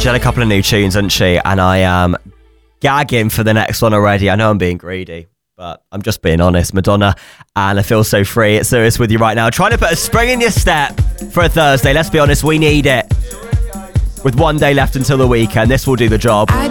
She had a couple of new tunes, hasn't she? And I am gagging for the next one already. I know I'm being greedy, but I'm just being honest. Madonna and I Feel So Free. It's Lewis with you right now. Trying to put a spring in your step for a Thursday. Let's be honest, we need it. With one day left until the weekend, this will do the job. I